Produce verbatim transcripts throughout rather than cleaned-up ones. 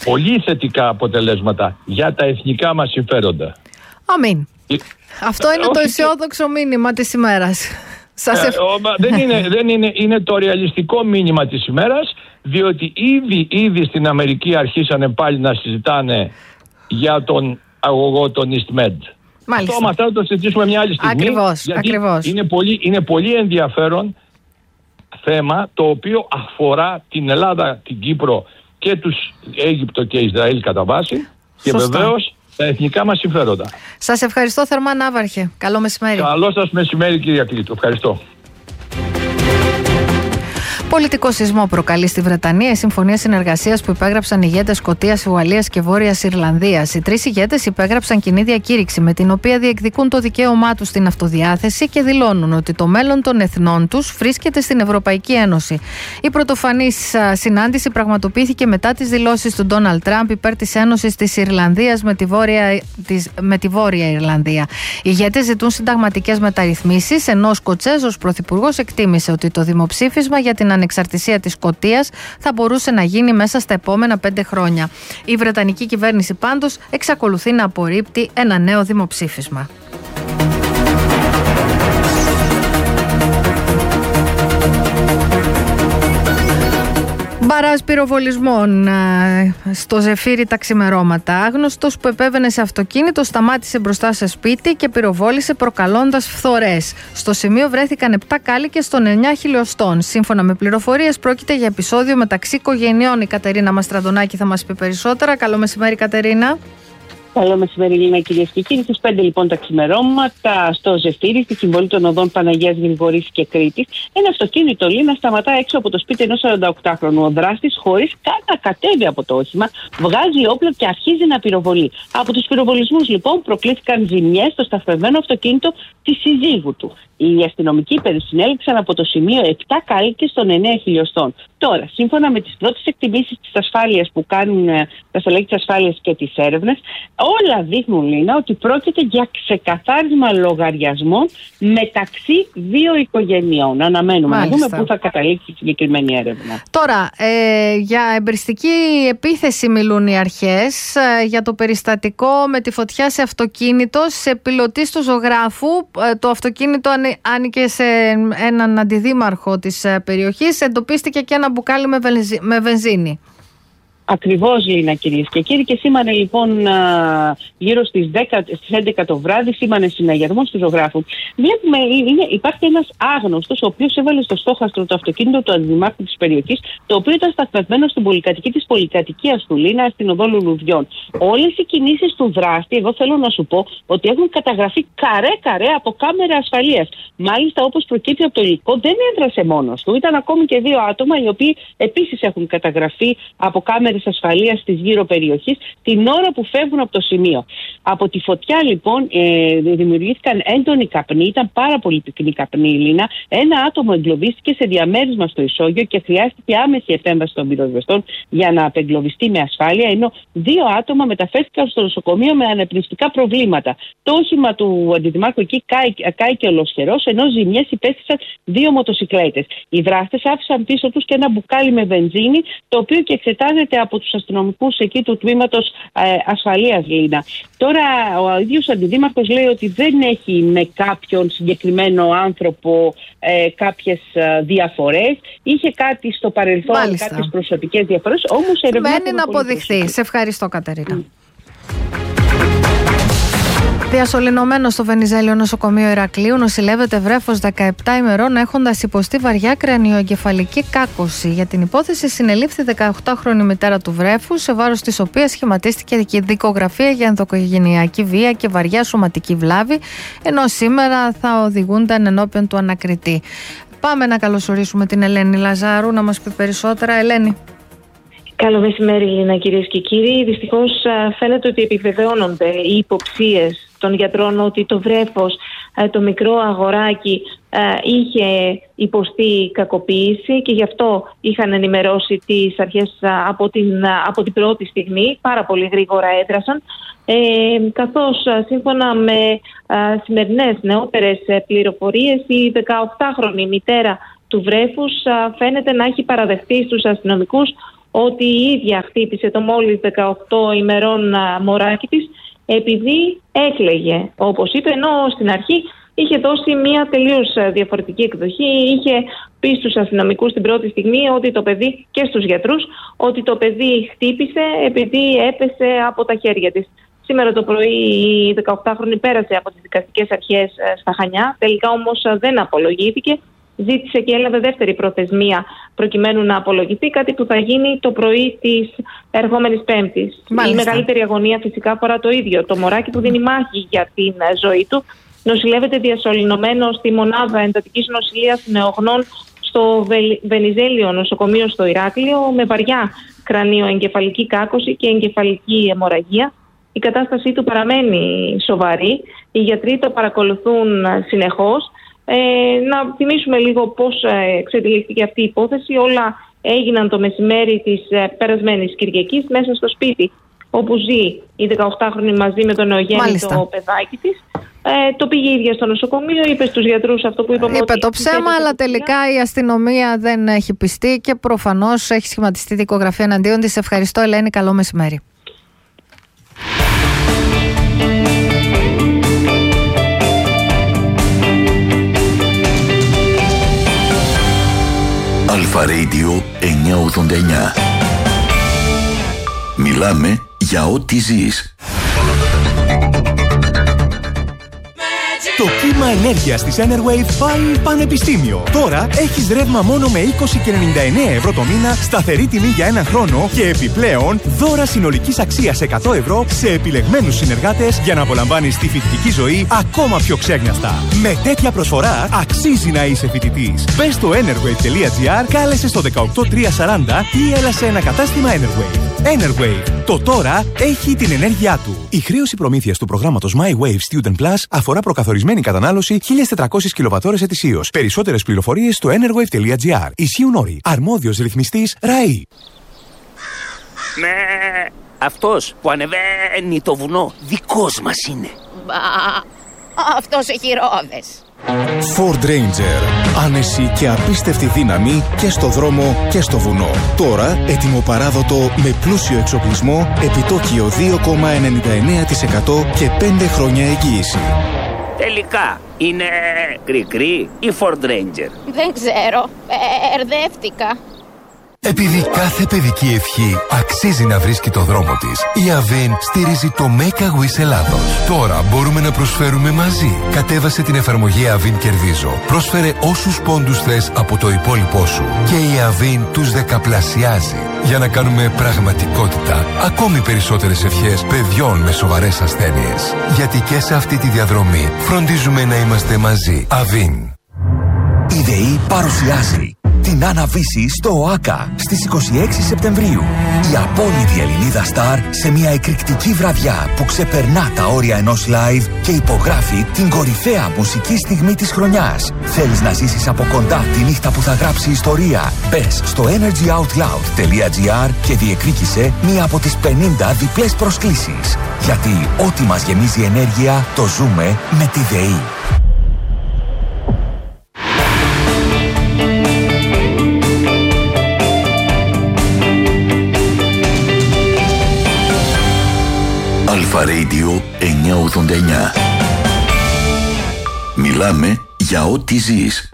πολύ θετικά αποτελέσματα για τα εθνικά μας συμφέροντα. Αμήν. Ε, Αυτό είναι ε, το αισιόδοξο μήνυμα της ημέρας. Σας ε, ευ... ο, δεν είναι, δεν είναι, είναι το ρεαλιστικό μήνυμα της ημέρας, διότι ήδη, ήδη στην Αμερική αρχίσανε πάλι να συζητάνε για τον αγωγό των EastMed. Μάλιστα. Αυτό με αυτά θα το συζητήσουμε μια άλλη στιγμή. Ακριβώς, γιατί ακριβώς. Είναι πολύ, είναι πολύ ενδιαφέρον θέμα, το οποίο αφορά την Ελλάδα, την Κύπρο και τους Αίγυπτο και Ισραήλ κατά βάση. Και βεβαίως τα εθνικά μας συμφέροντα. Σας ευχαριστώ θερμά, Ναύαρχε. Καλό μεσημέρι. Καλό σας μεσημέρι, κυρία Κλήτου. Ευχαριστώ. Πολιτικό σεισμό προκαλεί στη Βρετανία η συμφωνία συνεργασίας που υπέγραψαν ηγέτες Σκωτίας, Ουαλίας και Βόρειας Ιρλανδίας. Οι τρεις ηγέτες υπέγραψαν κοινή διακήρυξη με την οποία διεκδικούν το δικαίωμά τους στην αυτοδιάθεση και δηλώνουν ότι το μέλλον των εθνών τους βρίσκεται στην Ευρωπαϊκή Ένωση. Η πρωτοφανής συνάντηση πραγματοποιήθηκε μετά τις δηλώσεις του Ντόναλντ Τραμπ υπέρ της Ένωσης της Ιρλανδίας με τη Βόρεια, της, με τη Βόρεια Ιρλανδία. Οι ηγέτες ζητούν συνταγματικές μεταρρυθμίσεις, ενώ ο Σκοτσέζος πρωθυπουργός εκτίμησε ότι το δημοψήφισμα για την ανεξαρτησία της Σκωτίας θα μπορούσε να γίνει μέσα στα επόμενα πέντε χρόνια. Η Βρετανική κυβέρνηση πάντως εξακολουθεί να απορρίπτει ένα νέο δημοψήφισμα. Μπαράζ πυροβολισμών στο Ζεφύρι τα ξημερώματα. Άγνωστος που επέβαινε σε αυτοκίνητο σταμάτησε μπροστά σε σπίτι και πυροβόλησε προκαλώντας φθορές. Στο σημείο βρέθηκαν επτά κάλικες των εννιά χιλιοστών. Σύμφωνα με πληροφορίες, πρόκειται για επεισόδιο μεταξύ οικογενειών. Η Κατερίνα Μαστραδονάκη θα μας πει περισσότερα. Καλό μεσημέρι, Κατερίνα. Καλό μεσημέρι, Λίνα, κυρίες και κύριοι. Στις πέντε λοιπόν τα ξημερώματα στο Ζεφύρι, στη συμβολή των οδών Παναγίας Γρηγορής και Κρήτης, ένα αυτοκίνητο, Λίνα, σταματά έξω από το σπίτι ενός σαρανταοκτάχρονου. Ο δράστης, χωρίς καν να κατέβει από το όχημα, βγάζει όπλο και αρχίζει να πυροβολεί. Από τους πυροβολισμούς, λοιπόν, προκλήθηκαν ζημιές στο σταθμευμένο αυτοκίνητο της συζύγου του. Οι αστυνομικοί περισυνέλεξαν από το σημείο επτά κάλικες των εννέα χιλιοστών. Τώρα, σύμφωνα με τις πρώτες εκτιμήσεις της ασφάλειας που κάνουν τα στελέχη της ασφάλειας και τις έρευνες, όλα δείχνουν, Λίνα, ότι πρόκειται για ξεκαθάρισμα λογαριασμών μεταξύ δύο οικογενειών. Αναμένουμε Μάλιστα. να δούμε πού θα καταλήξει η συγκεκριμένη έρευνα. Τώρα, ε, για εμπριστική επίθεση μιλούν οι αρχές, ε, για το περιστατικό με τη φωτιά σε αυτοκίνητο, σε πιλωτή του ζωγράφου. Ε, το αυτοκίνητο άνοικε σε έναν αντιδήμαρχο της περιοχής. Εντοπίστηκε και ένα μπουκάλι με, βενζι, με βενζίνη. Ακριβώς, Λίνα, κυρίες και κύριοι, και σήμανε λοιπόν γύρω στις, δέκα, στις έντεκα το βράδυ, σήμανε συναγερμός του ζωγράφου. Βλέπουμε, είναι, υπάρχει ένας άγνωστος, ο οποίος έβαλε στο στόχαστρο το αυτοκίνητο του αντιδημάρχου της περιοχής, το οποίο ήταν σταθμευμένο στην πολυκατοικία της πολυκατοικίας του, Λίνα, στην οδό Λουλουδιών. Όλες οι κινήσεις του δράστη, εγώ θέλω να σου πω, ότι έχουν καταγραφεί καρέ-καρέ από κάμερα ασφαλείας. Μάλιστα, όπως προκύπτει από το υλικό, δεν έδρασε μόνος του. Ήταν ακόμη και δύο άτομα, οι οποίοι επίσης έχουν καταγραφεί από κάμερα ασφαλείας της γύρω περιοχής την ώρα που φεύγουν από το σημείο. Από τη φωτιά λοιπόν ε, δημιουργήθηκαν έντονοι καπνοί, ήταν πάρα πολύ πυκνή καπνή, Λίνα. Ένα άτομο εγκλωβίστηκε σε διαμέρισμα στο ισόγειο και χρειάστηκε άμεση επέμβαση των πυροσβεστών για να απεγκλωβιστεί με ασφάλεια, ενώ δύο άτομα μεταφέρθηκαν στο νοσοκομείο με αναπνευστικά προβλήματα. Το όχημα του αντιδημάρχου εκεί κάηκε ολοσχερός, ενώ ζημιές υπέστησαν δύο μοτοσικλέτες. Οι δράστες άφησαν πίσω τους και ένα μπουκάλι με βενζίνη, το οποίο και εξετάζεται από τους αστυνομικούς εκεί του τμήματος ε, ασφαλείας, Λίνα. Τώρα ο ίδιος αντιδήμαρχος λέει ότι δεν έχει με κάποιον συγκεκριμένο άνθρωπο ε, κάποιες ε, διαφορές. Είχε κάτι στο παρελθόν, Μάλιστα. κάποιες προσωπικές διαφορές, όμως ερευνάται. Μένει να αποδειχθεί. Σε ευχαριστώ, Κατερίνα. Mm. Διασωληνωμένο στο Βενιζέλιο νοσοκομείο Ηρακλείου νοσηλεύεται βρέφος δεκαεπτά ημερών έχοντας υποστεί βαριά κρανιοεγκεφαλική κάκωση. Για την υπόθεση συνελήφθη δεκαοκτάχρονη μητέρα του βρέφους, σε βάρος της οποίας σχηματίστηκε και δικογραφία για ενδοοικογενειακή βία και βαριά σωματική βλάβη, ενώ σήμερα θα οδηγούνταν ενώπιον του ανακριτή. Πάμε να καλωσορίσουμε την Ελένη Λαζάρου να μας πει περισσότερα. Ελένη. Καλό μεσημέρι, Λίνα, κυρίες και κύριοι. Δυστυχώς φαίνεται ότι επιβεβαιώνονται οι υποψίες των γιατρών ότι το βρέφος, το μικρό αγοράκι, είχε υποστεί κακοποίηση και γι' αυτό είχαν ενημερώσει τις αρχές από την, από την πρώτη στιγμή. Πάρα πολύ γρήγορα έδρασαν, ε, καθώς σύμφωνα με α, σημερινές νεότερες πληροφορίες η δεκαοκτάχρονη μητέρα του βρέφους α, φαίνεται να έχει παραδεχτεί στους αστυνομικούς ότι η ίδια χτύπησε το μόλις δεκαοκτώ ημερών μωράκι της επειδή έκλαιγε, όπως είπε, ενώ στην αρχή είχε δώσει μια τελείως διαφορετική εκδοχή. Είχε πει στους αστυνομικούς την πρώτη στιγμή ότι το παιδί, και στους γιατρούς, ότι το παιδί χτύπησε επειδή έπεσε από τα χέρια της. Σήμερα το πρωί η δεκαοκτάχρονη πέρασε από τις δικαστικές αρχές στα Χανιά, τελικά όμως δεν απολογήθηκε. Ζήτησε και έλαβε δεύτερη προθεσμία προκειμένου να απολογηθεί, κάτι που θα γίνει το πρωί της ερχόμενης Πέμπτης. Η μεγαλύτερη αγωνία φυσικά αφορά το ίδιο το μωράκι που δίνει μάχη για την ζωή του. Νοσηλεύεται διασωληνωμένο στη μονάδα εντατικής νοσηλείας νεογνών στο Βενιζέλιο νοσοκομείο στο Ηράκλειο με βαριά κρανιοεγκεφαλική κάκωση και εγκεφαλική αιμορραγία. Η κατάστασή του παραμένει σοβαρή. Οι γιατροί το παρακολουθούν συνεχώς. Ε, να θυμίσουμε λίγο πώς εξελίχθηκε αυτή η υπόθεση. Όλα έγιναν το μεσημέρι της περασμένης Κυριακής μέσα στο σπίτι όπου ζει η δεκαοκτάχρονη μαζί με το νεογέννητο παιδάκι της. Ε, το πήγε η ίδια στο νοσοκομείο, είπε στους γιατρούς αυτό που είπαμε. Είπε το ψέμα, αλλά τελικά η αστυνομία δεν έχει πιστεί και προφανώς έχει σχηματιστεί δικογραφία εναντίον της. Ευχαριστώ, Ελένη. Καλό μεσημέρι. Αλφα Radio εννιακόσια ογδόντα εννιά. Μιλάμε για ό,τι ζεις. Το κύμα ενέργειας της Enerwave πάει πανεπιστήμιο. Τώρα έχεις ρεύμα μόνο με είκοσι και ενενήντα εννέα ευρώ το μήνα, σταθερή τιμή για ένα χρόνο και επιπλέον δώρα συνολικής αξίας εκατό ευρώ σε επιλεγμένους συνεργάτες για να απολαμβάνεις τη φοιτητική ζωή ακόμα πιο ξέγνιαστα. Με τέτοια προσφορά αξίζει να είσαι φοιτητής. Μπες στο enerwave τελεία gr, κάλεσε στο δεκαοκτώ τριακόσια σαράντα ή έλα σε ένα κατάστημα Enerwave. Enerwave. Το τώρα έχει την ενέργειά του. Η χρέωση προμήθειας του προγράμματος My Wave Student Plus αφορά προκαθορισμένη κατανάλωση χίλιες τετρακόσιες κιλοβατώρες ετησίως. Περισσότερες πληροφορίες στο enerwave τελεία gr. Ισχύουν όροι. Αρμόδιος ρυθμιστής ΡΑΗ. Με αυτός που ανεβαίνει το βουνό δικός μας είναι. Μπα, αυτός έχει ρόδες. Ford Ranger. Άνεση και απίστευτη δύναμη και στο δρόμο και στο βουνό. Τώρα έτοιμο παράδοτο με πλούσιο εξοπλισμό, επιτόκιο δύο κόμμα ενενήντα εννέα τοις εκατό και πέντε χρόνια εγγύηση. Τελικά είναι κρικρί ή Ford Ranger? Δεν ξέρω, μπερδεύτηκα. Επειδή κάθε παιδική ευχή αξίζει να βρίσκει το δρόμο της, η Avin στηρίζει το Make a Wish Ελλάδος. Τώρα μπορούμε να προσφέρουμε μαζί. Κατέβασε την εφαρμογή Avin Κερδίζω. Πρόσφερε όσους πόντους θες από το υπόλοιπό σου και η Avin τους δεκαπλασιάζει για να κάνουμε πραγματικότητα ακόμη περισσότερες ευχές παιδιών με σοβαρές ασθένειες. Γιατί και σε αυτή τη διαδρομή φροντίζουμε να είμαστε μαζί. Avin. Η ΔΕΗ παρουσιάζει την Αναβίση στο ΟΑΚΑ στις είκοσι έξι Σεπτεμβρίου. Η απόλυτη Ελληνίδα στάρ σε μια εκρηκτική βραδιά που ξεπερνά τα όρια ενός live και υπογράφει την κορυφαία μουσική στιγμή της χρονιάς. Θέλεις να ζήσεις από κοντά τη νύχτα που θα γράψει ιστορία? Μπες στο energy out loud τελεία gr και διεκδίκησε μία από τις πενήντα διπλές προσκλήσεις. Γιατί ό,τι μας γεμίζει ενέργεια το ζούμε με τη ΔΕΗ. Αλφα Radio εννιακόσια ογδόντα εννιά. Μιλάμε για ό,τι ζεις.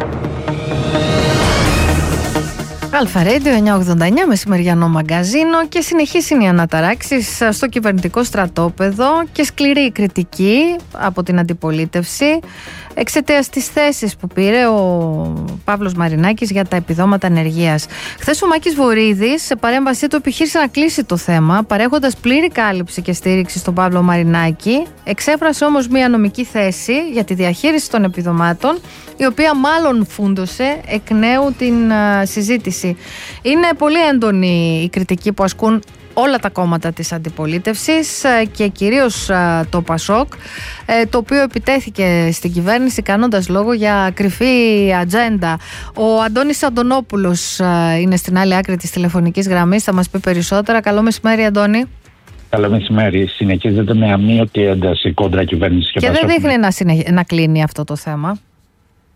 Αλφα Radio εννιακόσια ογδόντα εννιά, μεσημεριανό μαγκαζίνο, και συνεχής είναι οι αναταράξεις στο κυβερνητικό στρατόπεδο και σκληρή κριτική από την αντιπολίτευση εξαιτίας της θέσης που πήρε ο Παύλος Μαρινάκης για τα επιδόματα ανεργίας. Χθες ο Μάκης Βορίδης σε παρέμβασή του επιχείρησε να κλείσει το θέμα, παρέχοντας πλήρη κάλυψη και στήριξη στον Παύλο Μαρινάκη. Εξέφρασε όμως μια νομική θέση για τη διαχείριση των επιδομάτων, η οποία μάλλον φούντωσε εκ νέου την uh, συζήτηση. Είναι πολύ έντονη η κριτική που ασκούν όλα τα κόμματα της αντιπολίτευσης και κυρίως το ΠΑΣΟΚ, το οποίο επιτέθηκε στην κυβέρνηση κάνοντας λόγο για κρυφή ατζέντα. Ο Αντώνης Αντωνόπουλος είναι στην άλλη άκρη της τηλεφωνικής γραμμής, θα μας πει περισσότερα. Καλό μεσημέρι, Αντώνη. Καλό μεσημέρι. Συνεχίζεται με αμύωτη ένταση κόντρα κυβέρνηση και, και δεν δείχνει να, συνεχ... να κλείνει αυτό το θέμα.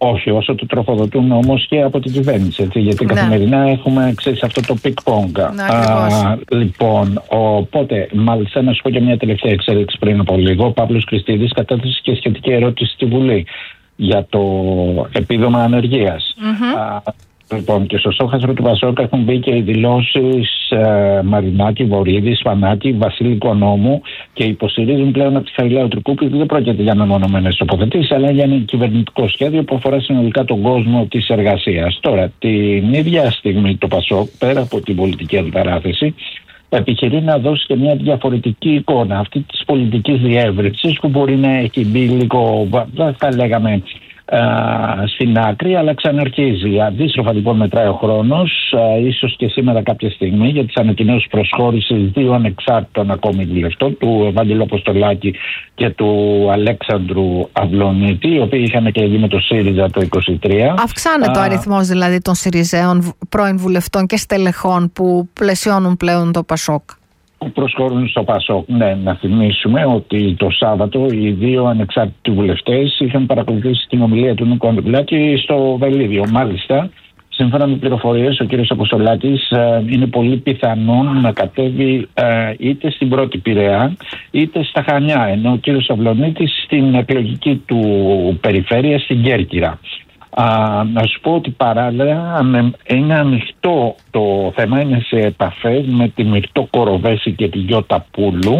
Όχι, όσο το τροφοδοτούν όμως και από την κυβέρνηση. Έτσι, γιατί ναι. καθημερινά έχουμε, ξέρεις, αυτό το πικ-πονγκ. Ναι, λοιπόν, οπότε, μάλιστα να σου πω και μια τελευταία εξέλιξη πριν από λίγο. Ο Παύλος Χριστίδης κατέθεσε και σχετική ερώτηση στη Βουλή για το επίδομα ανεργίας. Mm-hmm. Α, λοιπόν, και στο στόχαστρο του Πασόκ έχουν μπει και οι δηλώσεις ε, Μαρινάκη, Βορύδη, Φανάκη, Βασίλη Οικονόμου και υποστηρίζουν πλέον από τη Χαριλάου Τρικούπη ότι δεν πρόκειται για μεμονωμένες τοποθετήσεις, αλλά για ένα κυβερνητικό σχέδιο που αφορά συνολικά τον κόσμο της εργασίας. Τώρα, την ίδια στιγμή το Πασόκ, πέρα από την πολιτική αντιπαράθεση, επιχειρεί να δώσει και μια διαφορετική εικόνα αυτή της πολιτικής διεύρυνσης που μπορεί να έχει μπει λίγο, δεν θα λέγαμε, Uh, στην άκρη, αλλά ξαναρχίζει. Αντίστροφα λοιπόν μετράει ο χρόνος, uh, ίσως και σήμερα κάποια στιγμή, για τις ανακοινώσεις προσχώρησης δύο ανεξάρτητων ακόμη βουλευτών, του Ευάγγελου Αποστολάκη και του Αλέξανδρου Αυλονίτη, οι οποίοι είχαν και δει με το ΣΥΡΙΖΑ το είκοσι τρία. Αυξάνεται uh, ο αριθμός δηλαδή των ΣΥΡΙΖΑών πρώην βουλευτών και στελεχών που πλαισιώνουν πλέον το Πασόκ. Που προσχωρούν στο Πασόκ. Ναι, να θυμίσουμε ότι το Σάββατο οι δύο ανεξάρτητοι βουλευτές είχαν παρακολουθήσει την ομιλία του Νίκου Ανδρουλάκη στο Βελίδιο. Μάλιστα, σύμφωνα με πληροφορίες, ο κ. Αποστολάκης ε, είναι πολύ πιθανόν να κατέβει ε, είτε στην Πρώτη Πειραιά είτε στα Χανιά, ενώ ο κ. Αυλονίτης στην εκλογική του περιφέρεια στην Κέρκυρα. Α, να σου πω ότι παράλληλα είναι ανοιχτό το θέμα, είναι σε επαφές με τη Μυρτώ Κοροβέση και τη Γιώτα Πούλου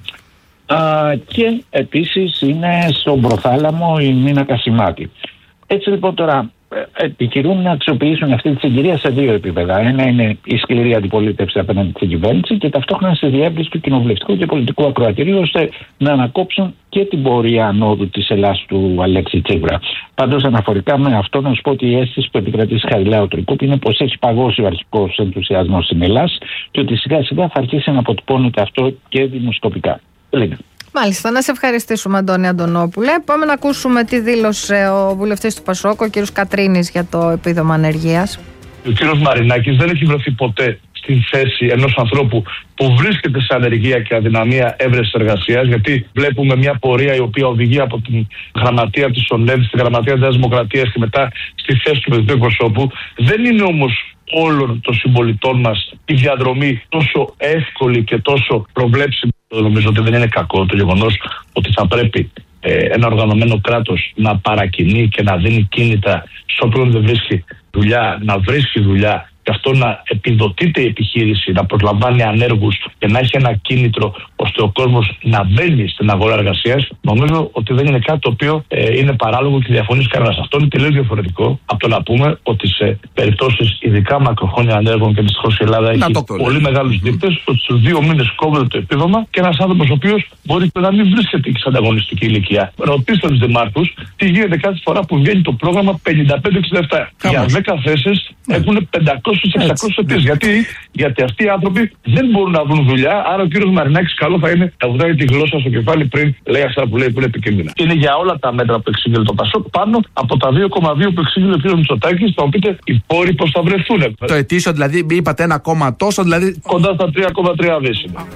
α, και επίσης είναι στον προθάλαμο η Νίνα Κασιμάτη. Έτσι λοιπόν τώρα επιχειρούν να αξιοποιήσουν αυτή τη συγκυρία σε δύο επίπεδα. Ένα είναι η σκληρή αντιπολίτευση απέναντι στην κυβέρνηση και ταυτόχρονα στη διεύρυνση του κοινοβουλευτικού και πολιτικού ακροατηρίου, ώστε να ανακόψουν και την πορεία ανόδου της Ελλάδας του Αλέξη Τσίπρα. Πάντως, αναφορικά με αυτό, να σου πω ότι η αίσθηση που επικρατεί στη Χαριλάου Τρικούπη είναι πως έχει παγώσει ο αρχικός ενθουσιασμός στην Ελλάδα και ότι σιγά σιγά θα αρχίσει να αποτυπώνεται αυτό και δημοσκοπικά. Λίγα. Μάλιστα, να σε ευχαριστήσουμε, Αντώνη Αντωνόπουλε. Πάμε να ακούσουμε τι δήλωσε ο βουλευτής του Πασόκ, ο κ. Κατρίνης, για το επίδομα ανεργίας. Ο κ. Μαρινάκης δεν έχει βρεθεί ποτέ στην θέση ενός ανθρώπου που βρίσκεται σε ανεργία και αδυναμία έβρεσης εργασίας, γιατί βλέπουμε μια πορεία η οποία οδηγεί από την γραμματεία της ΟΝΕΔ, στη γραμματεία της Δημοκρατίας και μετά στη θέση του παιδικού εκπροσώπου. Δεν είναι όμως όλων των συμπολιτών μας η διαδρομή τόσο εύκολη και τόσο προβλέψιμη. Νομίζω ότι δεν είναι κακό το γεγονός ότι θα πρέπει ε, ένα οργανωμένο κράτος να παρακινεί και να δίνει κίνητα στο οποίο δεν βρίσκει δουλειά, να βρίσκει δουλειά, και αυτό να επιδοτείται η επιχείρηση, να προσλαμβάνει ανέργους και να έχει ένα κίνητρο ώστε ο κόσμος να μπαίνει στην αγορά εργασίας. Νομίζω ότι δεν είναι κάτι το οποίο ε, είναι παράλογο και διαφωνεί κανένας. Αυτό είναι τελείως διαφορετικό από το να πούμε ότι σε περιπτώσεις ειδικά μακροχρόνια ανέργων, και δυστυχώς η Ελλάδα έχει πολύ μεγάλους δείκτες, ότι στους δύο μήνες κόβεται το επίδομα και ένας άνθρωπος ο οποίος μπορεί να μην βρίσκεται σε ανταγωνιστική ηλικία. Ρωτήστε τους δημάρχους τι γίνεται κάθε φορά που βγαίνει το πρόγραμμα πενήντα πέντε εξήντα επτά. Για δέκα θέσεις έχουν πεντακόσιες με εξακόσιες αιτήσεις. Γιατί, γιατί αυτοί οι άνθρωποι δεν μπορούν να βρουν δουλειά. Άρα ο κύριος Μαρινάκης καλό θα είναι να βγάλει τη γλώσσα στο κεφάλι πριν λέει αυτά που λέει που είναι επικίνδυνα. Είναι για όλα τα μέτρα που εξήγηλε το Πασόκ πάνω από τα δύο κόμμα δύο που εξήγηλε ο κύριος Μητσοτάκης. Θα μου πείτε οι πόροι πώς θα βρεθούν. Το ετήσιο δηλαδή, είπατε ένα κόμμα τόσο, δηλαδή. Κοντά στα τρία κόμμα τρία δισεκατομμύρια.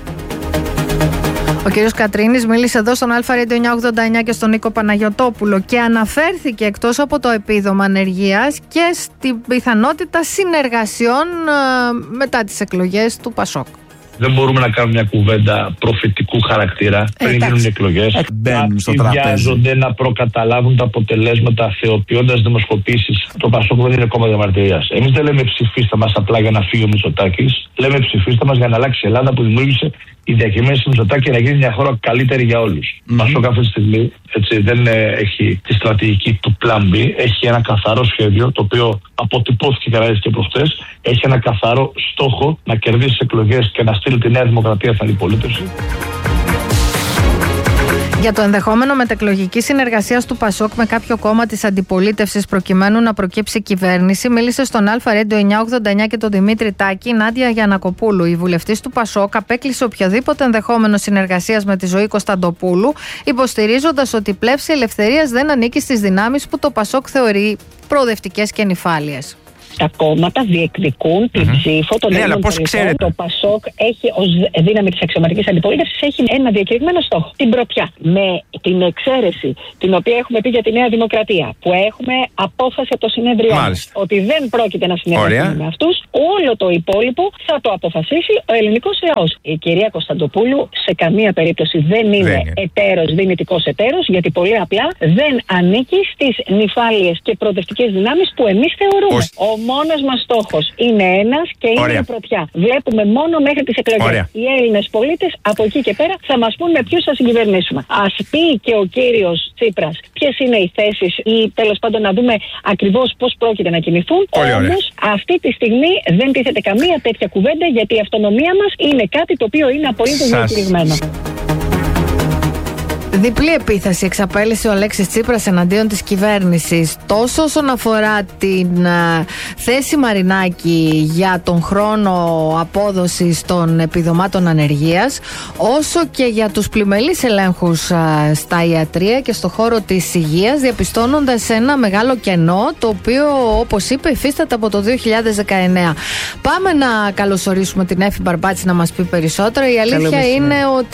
Ο κύριος Κατρίνης μίλησε εδώ στον Αλφα Radio εννιακόσια ογδόντα εννιά και στον Νίκο Παναγιωτόπουλο και αναφέρθηκε εκτός από το επίδομα ανεργίας και στην πιθανότητα συνεργασιών ε, μετά τις εκλογές του Πασόκ. Δεν μπορούμε να κάνουμε μια κουβέντα προφητικού χαρακτήρα πριν γίνουν οι εκλογές. Κάποιοι βιάζονται να προκαταλάβουν τα αποτελέσματα θεοποιώντας δημοσκοπήσεις. Το Πασόκ δεν είναι κόμμα διαμαρτυρίας. Εμείς δεν λέμε ψηφίστε μας απλά για να φύγει ο Μητσοτάκης. Λέμε ψηφίστε μας για να αλλάξει η Ελλάδα που δημιούργησε η διακυβέρνηση του Μητσοτάκη, να γίνει μια χώρα καλύτερη για όλους. Mm-hmm. Πασόκ αυτή τη στιγμή έτσι, δεν ε, έχει τη στρατηγική του Plan B. Έχει ένα καθαρό σχέδιο, το οποίο αποτυπώθηκε καλά και προχτές. Έχει ένα καθαρό στόχο να κερδίσει εκλογές και να στείλει τη Νέα Δημοκρατία στην αντιπολίτευση. Για το ενδεχόμενο μετεκλογική συνεργασία του Πασόκ με κάποιο κόμμα της αντιπολίτευσης προκειμένου να προκύψει κυβέρνηση, μίλησε στον Αλφα Radio εννιακόσια ογδόντα εννιά και τον Δημήτρη Τάκη η Νάντια Γιαννακοπούλου. Η βουλευτής του Πασόκ απέκλεισε οποιοδήποτε ενδεχόμενο συνεργασίας με τη Ζωή Κωνσταντοπούλου, υποστηρίζοντας ότι η πλεύση ελευθερίας δεν ανήκει στις δυνάμεις που το Πασόκ θεωρεί προοδευτικές και νηφάλιες. Τα κόμματα διεκδικούν mm-hmm. την ψήφο των ναι, Ελλήνων πολιτών. Το ΠΑΣΟΚ έχει ως δύναμη της αξιωματικής αντιπολίτευσης έχει ένα διακεκριμένο στόχο. Την πρωτιά. Με την εξαίρεση την οποία έχουμε πει για τη Νέα Δημοκρατία, που έχουμε απόφαση από το συνέδριο ότι δεν πρόκειται να συνεργαστούμε με αυτούς, όλο το υπόλοιπο θα το αποφασίσει ο ελληνικός λαός. Η κυρία Κωνσταντοπούλου σε καμία περίπτωση δεν είναι εταίρος, δυνητικός εταίρος, γιατί πολύ απλά δεν ανήκει στις νυφάλιες και προοδευτικές δυνάμεις που εμείς θεωρούμε. Ο, ο μόνος μας στόχος είναι ένας και είναι Ωραία. η πρωτιά. Βλέπουμε μόνο μέχρι τις εκλογές. Ωραία. Οι Έλληνες πολίτες από εκεί και πέρα θα μας πούν με ποιους θα συγκυβερνήσουμε. Ας πει και ο κύριος Τσίπρας ποιες είναι οι θέσεις ή τέλος πάντων να δούμε ακριβώς πώς πρόκειται να κινηθούν. Όμως αυτή τη στιγμή δεν τίθεται καμία τέτοια κουβέντα, γιατί η αυτονομία μας είναι κάτι το οποίο είναι απολύτως διακηρυγμένο. Διπλή επίθεση εξαπέλυσε ο Αλέξης Τσίπρας εναντίον της κυβέρνησης, τόσο όσον αφορά την uh, θέση Μαρινάκη για τον χρόνο απόδοσης των επιδομάτων ανεργίας, όσο και για τους πλημελείς ελέγχους uh, στα ιατρεία και στο χώρο της υγείας, διαπιστώνοντας ένα μεγάλο κενό, το οποίο, όπως είπε, υφίσταται από το δύο χιλιάδες δεκαεννέα. Πάμε να καλωσορίσουμε την Έφη Μπαρμπάτση να μας πει περισσότερα. Η αλήθεια είναι ότι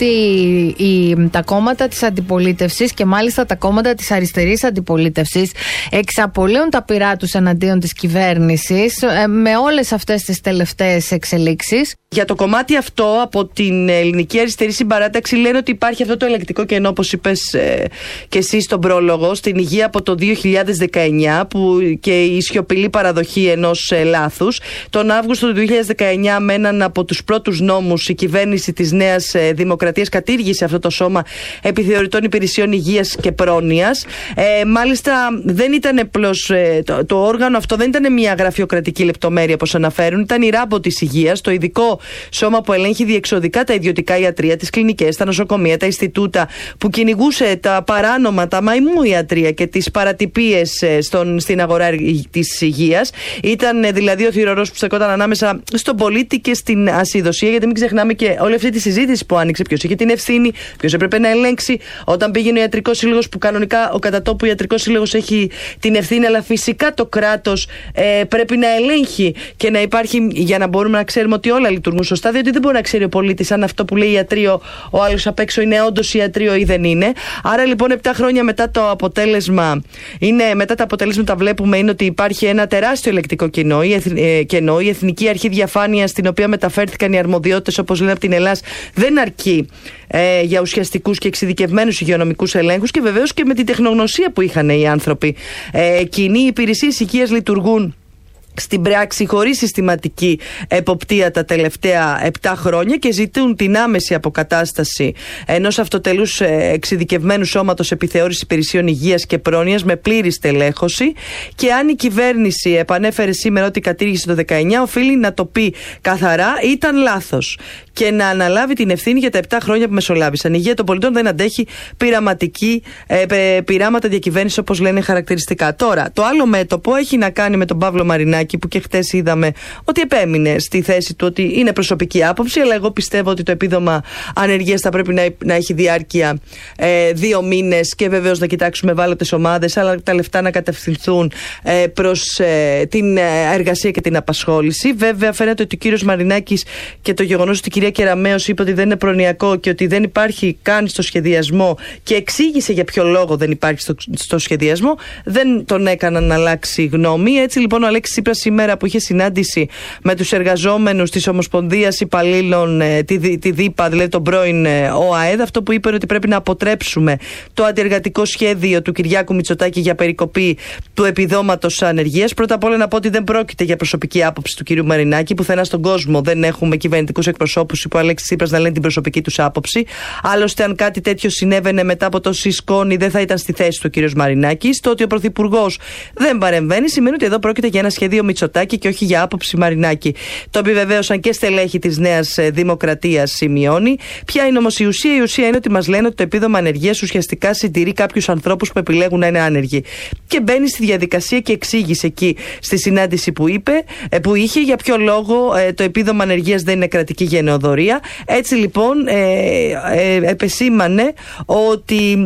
η, τα κόμματα της αντιπολίτευσης και μάλιστα τα κόμματα της αριστερής αντιπολίτευσης εξαπολύουν τα πυρά τους εναντίον της κυβέρνησης ε, με όλες αυτές τις τελευταίες εξελίξεις. Για το κομμάτι αυτό, από την ελληνική αριστερή συμπαράταξη, λένε ότι υπάρχει αυτό το ελεκτικό κενό, όπως είπες ε, και εσύ στον πρόλογο, στην υγεία από το δύο χιλιάδες δεκαεννιά, που και η σιωπηλή παραδοχή ενός ε, λάθους. Τον Αύγουστο του δύο χιλιάδες δεκαεννιά, με έναν από τους πρώτους νόμους, η κυβέρνηση της Νέας ε, Δημοκρατίας κατήργησε αυτό το σώμα επιθεωρητών υπηρεσιών υγείας και πρόνοιας. Ε, μάλιστα, δεν ήταν απλώς ε, το, το όργανο αυτό, δεν ήταν μια γραφειοκρατική λεπτομέρεια, όπως αναφέρουν, ήταν η ράμπο της υγείας, το ειδικό σώμα που ελέγχει διεξοδικά τα ιδιωτικά ιατρεία, τις κλινικές, τα νοσοκομεία, τα Ινστιτούτα, που κυνηγούσε τα παράνομα, τα μαϊμού ιατρεία και τις παρατυπίες στον, στην αγορά της υγείας. Ήταν δηλαδή ο θηρορός που στεκόταν ανάμεσα στον πολίτη και στην ασυδοσία, γιατί μην ξεχνάμε και όλη αυτή τη συζήτηση που άνοιξε, ποιος είχε την ευθύνη, ποιος έπρεπε να ελέγξει. Όταν πήγαινε ο ιατρικός σύλλογος, που κανονικά ο κατά τόπου ιατρικός σύλλογος έχει την ευθύνη, αλλά φυσικά το κράτος ε, πρέπει να ελέγχει και να υπάρχει, για να μπορούμε να ξέρουμε ότι όλα λειτουργούν σωστά, διότι δεν μπορεί να ξέρει ο πολίτης αν αυτό που λέει ιατρείο ο άλλος απ' έξω είναι όντως ιατρείο ή δεν είναι. Άρα λοιπόν, επτά χρόνια μετά το αποτέλεσμα, είναι, μετά τα αποτελέσματα βλέπουμε είναι ότι υπάρχει ένα τεράστιο ελεκτικό κενό, η, εθ, ε, κενό, η Εθνική Αρχή Διαφάνειας, στην οποία μεταφέρθηκαν οι αρμοδιότητες, όπως λένε από την Ελλάδα, δεν αρκεί ε, για ουσιαστικούς και εξειδικευμένους υγειονομικούς ελέγχους, και βεβαίως και με την τεχνογνωσία που είχαν οι άνθρωποι. Ε, κοινοί υπηρεσίες υγείας λειτουργούν στην πράξη χωρίς συστηματική εποπτεία τα τελευταία επτά χρόνια και ζητούν την άμεση αποκατάσταση ενός αυτοτελούς εξειδικευμένου σώματος επιθεώρησης υπηρεσιών υγείας και πρόνοιας με πλήρη στελέχωση. Και αν η κυβέρνηση επανέφερε σήμερα ότι κατήργησε το δεκαεννιά, οφείλει να το πει καθαρά, ήταν λάθος, και να αναλάβει την ευθύνη για τα επτά χρόνια που μεσολάβησαν. Η υγεία των πολιτών δεν αντέχει πειραματική, ε, πειράματα διακυβέρνηση, όπως λένε χαρακτηριστικά. Τώρα, το άλλο μέτωπο έχει να κάνει με τον Παύλο Μαρινάκη, που και χτες είδαμε ότι επέμεινε στη θέση του ότι είναι προσωπική άποψη, αλλά εγώ πιστεύω ότι το επίδομα ανεργίας θα πρέπει να, να έχει διάρκεια ε, δύο μήνες, και βεβαίως να κοιτάξουμε ευάλωτες ομάδες, αλλά τα λεφτά να κατευθυνθούν ε, προς ε, την εργασία και την απασχόληση. Βέβαια, φαίνεται ότι ο κύριος Μαρινάκης και το γεγονός ότι η κυρία Κεραμέως είπε ότι δεν είναι προνοιακό και ότι δεν υπάρχει καν στο σχεδιασμό, και εξήγησε για ποιο λόγο δεν υπάρχει στο, στο σχεδιασμό, δεν τον έκαναν να αλλάξει γνώμη. Έτσι λοιπόν, ο Αλέξης Τσίπρας σήμερα που είχε συνάντηση με τους εργαζόμενους της Ομοσπονδίας Υπαλλήλων, τη, τη ΔΥΠΑ, δηλαδή τον πρώην ΟΑΕΔ, αυτό που είπε είναι ότι πρέπει να αποτρέψουμε το αντιεργατικό σχέδιο του Κυριάκου Μητσοτάκη για περικοπή του επιδόματος ανεργίας. Πρώτα απ' όλα να πω ότι δεν πρόκειται για προσωπική άποψη του κυρίου Μαρινάκη. Πουθενά στον κόσμο δεν έχουμε κυβερνητικούς εκπροσώπους υπό Αλέξη Τσίπρας να λένε την προσωπική τους άποψη. Άλλωστε, αν κάτι τέτοιο συνέβαινε μετά από το Συσκόνη, δεν θα ήταν στη θέση του ο κύριος Μαρινάκης. Το ότι ο Πρωθυπουργός δεν παρεμβαίνει σημαίνει ότι εδώ πρόκειται για ένα σχέδιο Μητσοτάκη και όχι για άποψη Μαρινάκη. Το επιβεβαίωσαν και στελέχη της Νέας Δημοκρατίας, σημειώνει. Ποια είναι όμως η ουσία? Η ουσία είναι ότι μας λένε ότι το επίδομα ανεργίας ουσιαστικά συντηρεί κάποιους ανθρώπους που επιλέγουν να είναι άνεργοι. Και μπαίνει στη διαδικασία και εξήγησε εκεί στη συνάντηση που είπε, που είχε, για ποιο λόγο ε, το επίδομα ανεργίας δεν είναι κρατική γενεοδορία. Έτσι λοιπόν ε, ε, επεσήμανε ότι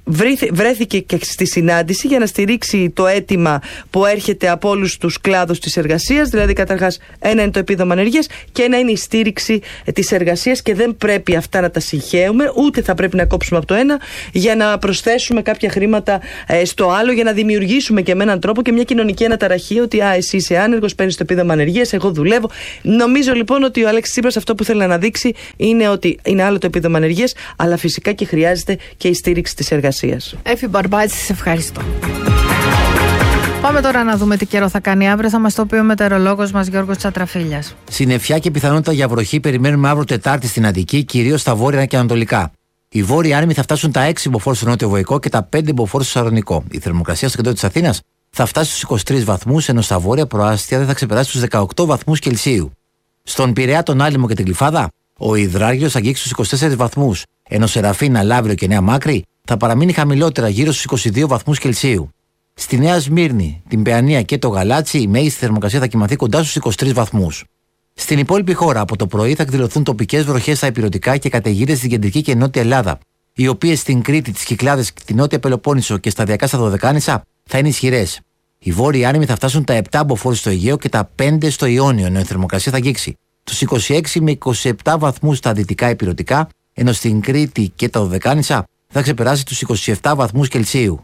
βρέθηκε και στη συνάντηση για να στηρίξει το αίτημα που έρχεται από όλους τους κλάδους της εργασίας. Δηλαδή, καταρχάς, ένα είναι το επίδομα ανεργίας και ένα είναι η στήριξη της εργασίας, και δεν πρέπει αυτά να τα συγχαίουμε, ούτε θα πρέπει να κόψουμε από το ένα για να προσθέσουμε κάποια χρήματα ε, στο άλλο, για να δημιουργήσουμε και με έναν τρόπο και μια κοινωνική αναταραχή ότι α, εσύ είσαι άνεργος, παίρνεις το επίδομα ανεργίας, εγώ δουλεύω. Νομίζω λοιπόν ότι ο Αλέξης Τσίπρας αυτό που θέλει να δείξει είναι ότι είναι άλλο το επίδομα ανεργίας, αλλά φυσικά και χρειάζεται και η στήριξη της εργασίας. Έφη Μπαρμπάτση, σε ευχαριστώ. Πάμε τώρα να δούμε τι καιρό θα κάνει αύριο. Θα μας το πει ο μετεωρολόγος μας Γιώργος Τσατραφίλιας. Συννεφιά και πιθανότητα για βροχή περιμένουμε αύριο Τετάρτη στην Αττική, κυρίως στα βόρεια και ανατολικά. Οι βόρειοι άνεμοι θα φτάσουν τα έξι μποφόρ στο νότιο Βοϊκό και τα πέντε μποφόρ στο Σαλονικό. Η θερμοκρασία στο κέντρο της Αθήνας θα φτάσει στους είκοσι τρεις βαθμούς, ενώ στα βόρεια προάστια δεν θα ξεπεράσει τους δεκαοκτώ βαθμούς Κελσίου. Στον Πειραιά, τον Άλυμο και την Γλυφάδα, ο υδράργυρος θα αγγίξει στους είκοσι τέσσερις βαθμούς, ενώ Σεραφίνα, Λαύριο και Νέα Μάκρη θα παραμείνει χαμηλότερα γύρω στους είκοσι δύο βαθμούς Κελσίου. Στη Νέα Σμύρνη, την Παιανία και το Γαλάτσι, η μέγιστη θερμοκρασία θα κοιμαθεί κοντά στους είκοσι τρεις βαθμούς. Στην υπόλοιπη χώρα, από το πρωί θα εκδηλωθούν τοπικές βροχές στα ηπειρωτικά και καταιγίδες στην κεντρική και νότια Ελλάδα, οι οποίες στην Κρήτη, τις Κυκλάδες, την νότια Πελοπόννησο και σταδιακά στα Δωδεκάνησα θα είναι ισχυρές. Οι βόρειοι άνεμοι θα φτάσουν τα επτά μποφόρ στο Αιγαίο και τα πέντε στο Ιόνιο, ενώ η θερμοκρασία θα αγγίξει τους είκοσι έξι με είκοσι επτά βαθμούς στα δυτικά ηπειρωτικά, ενώ στην Κρήτη και τα Δωδεκάνησα θα ξεπεράσει τους είκοσι επτά βαθμούς Κελσίου.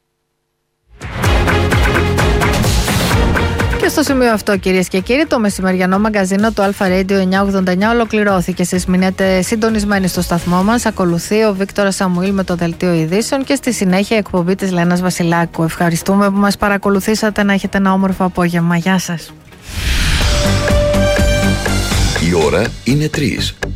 Και στο σημείο αυτό, κυρίες και κύριοι, το μεσημεριανό μαγκαζίνο του Αλφα Radio εννιακόσια ογδόντα εννιά ολοκληρώθηκε. Εσείς μείνετε συντονισμένοι στο σταθμό μας. Ακολουθεί ο Βίκτορας Σαμουήλ με το δελτίο ειδήσεων και στη συνέχεια η εκπομπή της Λένας Βασιλάκου. Ευχαριστούμε που μας παρακολουθήσατε. Να έχετε ένα όμορφο απόγευμα. Γεια σας. Η ώρα είναι τρεις.